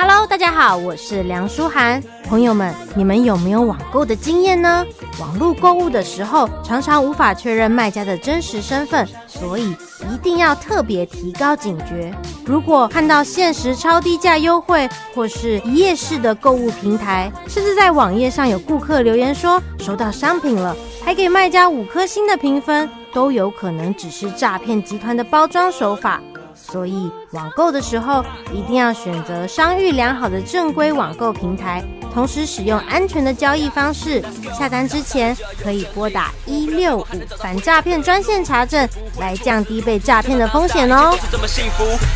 Hello， 大家好，我是梁舒涵。朋友们，你们有没有网购的经验呢？网络购物的时候，常常无法确认卖家的真实身份，所以一定要特别提高警觉。如果看到限时超低价优惠，或是一页式的购物平台，甚至在网页上有顾客留言说收到商品了，还给卖家5颗星的评分，都有可能只是诈骗集团的包装手法。所以网购的时候一定要选择商誉良好的正规网购平台，同时使用安全的交易方式。下单之前可以拨打165反诈骗专线查证，来降低被诈骗的风险哦。